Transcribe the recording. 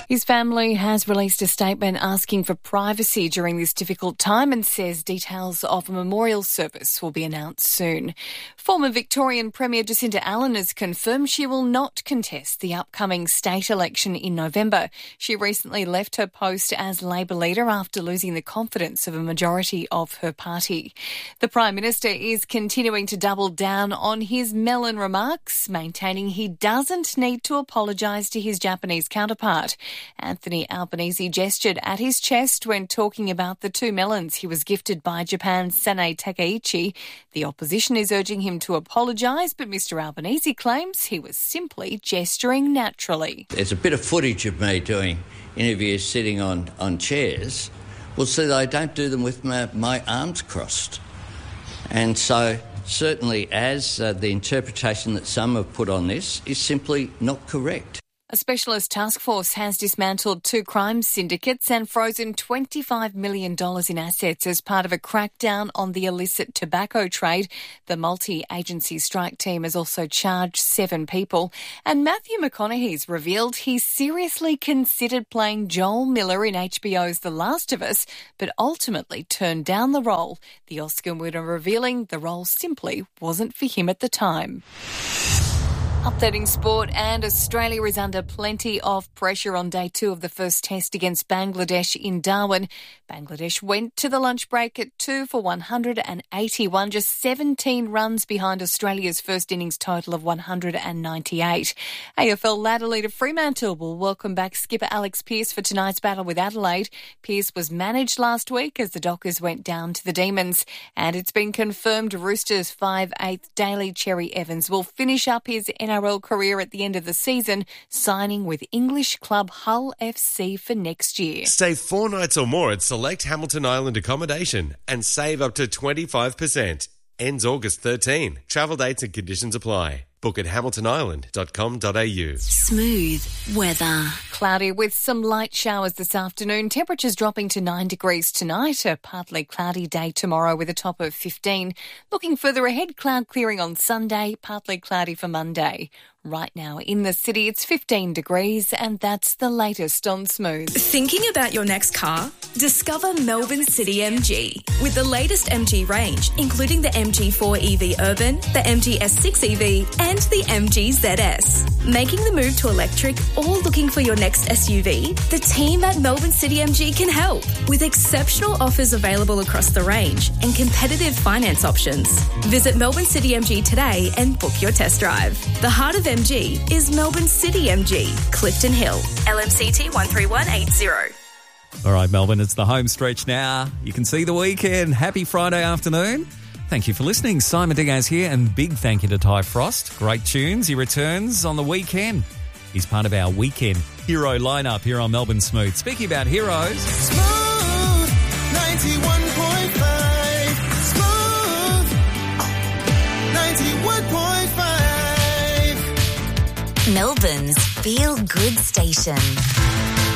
His family has released a statement asking for privacy during this difficult time and says details of a memorial service will be announced soon. Former Victorian Premier Jacinta Allen has confirmed she will not contest the upcoming state election in November. She recently left her post as Labor leader after losing the confidence of a majority of her party. The Prime Minister is continuing to double down on his melon remarks, maintaining he doesn't need to apologise to his Japanese counterpart. Anthony Albanese gestured at his chest when talking about the 2 melons he was gifted by Japan's Sanae Takaichi. The opposition is urging him to apologise, but Mr Albanese claims he was simply gesturing naturally. There's a bit of footage of me doing interviews sitting on chairs. Well, see, I don't do them with my arms crossed. And so certainly as the interpretation that some have put on this is simply not correct. A specialist task force has dismantled 2 crime syndicates and frozen $25 million in assets as part of a crackdown on the illicit tobacco trade. The multi-agency strike team has also charged 7 people. And Matthew McConaughey's revealed he seriously considered playing Joel Miller in HBO's The Last of Us, but ultimately turned down the role. The Oscar winner revealing the role simply wasn't for him at the time. Updating sport, and Australia is under plenty of pressure on day 2 of the first test against Bangladesh in Darwin. Bangladesh went to the lunch break at 2 for 181, just 17 runs behind Australia's first innings total of 198. AFL ladder leader Fremantle will welcome back skipper Alex Pearce for tonight's battle with Adelaide. Pearce was managed last week as the Dockers went down to the Demons, and it's been confirmed Roosters 5'8" Daly Cherry Evans will finish up his NRL career at the end of the season, signing with English club Hull FC for next year. Stay 4 nights or more at select Hamilton Island accommodation and save up to 25%. Ends August 13. Travel dates and conditions apply. Book at hamiltonisland.com.au. Smooth weather. Cloudy with some light showers this afternoon. Temperatures dropping to 9 degrees tonight. A partly cloudy day tomorrow with a top of 15. Looking further ahead, cloud clearing on Sunday, partly cloudy for Monday. Right now in the city, it's 15 degrees, and that's the latest on Smooth. Thinking about your next car? Discover Melbourne City MG. With the latest MG range, including the MG4 EV Urban, the MG S6 EV, and the MG ZS. Making the move to electric or looking for your next SUV? The team at Melbourne City MG can help. With exceptional offers available across the range and competitive finance options. Visit Melbourne City MG today and book your test drive. The heart of MG is Melbourne City MG, Clifton Hill, LMCT 13180. All right, Melbourne, it's the home stretch now. You can see the weekend. Happy Friday afternoon. Thank you for listening. Simon Diaz here, and big thank you to Ty Frost. Great tunes. He returns on the weekend. He's part of our weekend hero lineup here on Melbourne Smooth. Speaking about heroes... Smooth 91.5. Smooth 91.5. Melbourne's feel-good station.